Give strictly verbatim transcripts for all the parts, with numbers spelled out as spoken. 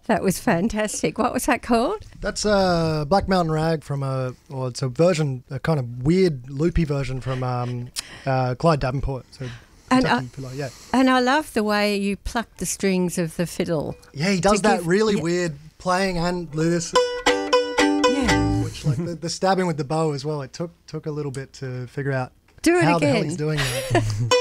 That was fantastic. What was that called? That's a Black Mountain Rag from a, or it's a version, a kind of weird loopy version from um, uh, Clyde Davenport. So And I, fiddler, yeah. and I love the way you pluck the strings of the fiddle. Yeah, he does that give, really yeah. weird playing and this. Yeah. Which, like the, the stabbing with the bow as well, it took took a little bit to figure out Do it how again. the hell he's doing that.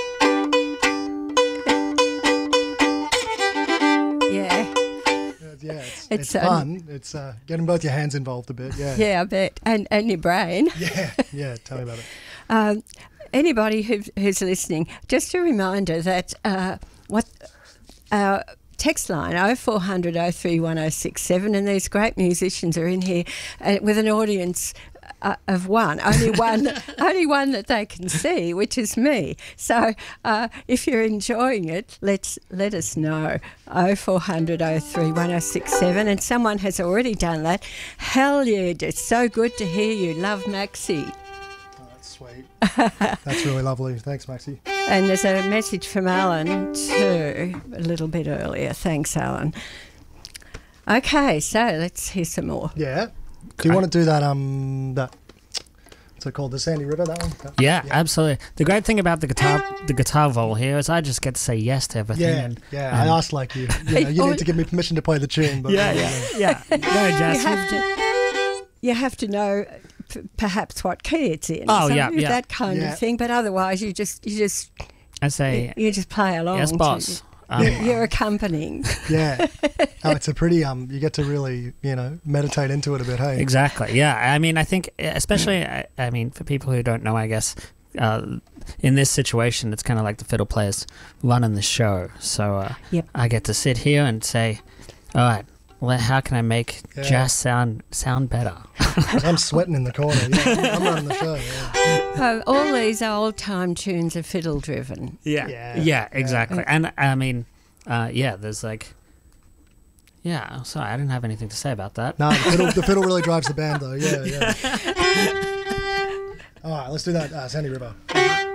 Yeah. Yeah, it's, It's, it's um, fun. It's uh, getting both your hands involved a bit, yeah. Yeah, I bet. And, and your brain. Yeah, yeah, tell me about it. Um, anybody who, who's listening, just a reminder that uh, what our text line oh four hundred oh three one oh six seven, and these great musicians are in here uh, with an audience uh, of one, only one, only one that they can see, which is me. So uh, if you're enjoying it, let's let us know. oh four hundred oh three one oh six seven, and someone has already done that. Hell yeah, it's so good to hear you. Love, Maxie. Sweet. That's really lovely. Thanks, Maxie. And there's a message from Alan too, a little bit earlier. Thanks, Alan. Okay, so let's hear some more. Yeah. Do you want to do that, um, that, what's it called, the Sandy River, that one? That, Yeah, yeah, absolutely. The great thing about the guitar the guitar vol here is I just get to say yes to everything. Yeah, and, yeah. and I asked like you. You, know, you need to give me permission to play the tune. But Yeah, yeah, yeah. No, Jess. You have to, you have to know p- perhaps what key it's in. Oh, so yeah, yeah. that kind Yeah. of thing. But otherwise, you just you just I say you, you just play along. yes, to- boss. Um, You're, you're accompanying. Yeah. Oh, it's a pretty, um, you get to really, you know, meditate into it a bit, hey? Exactly. Yeah. I mean, I think, especially, I, I mean, for people who don't know, I guess, uh, in this situation, it's kind of like the fiddle players running the show. So uh, Yep. I get to sit here and say, all right, well, how can I make Yeah. jazz sound sound better? I'm sweating in the corner. Yeah. I'm running the show. Yeah. So all these old time tunes are fiddle driven. Yeah. Yeah. Yeah, exactly. Yeah. And I mean, uh, yeah, there's like, yeah, sorry, I didn't have anything to say about that. No, the fiddle, the fiddle really drives the band, though. Yeah, yeah. All right, let's do that. Uh, Sandy River.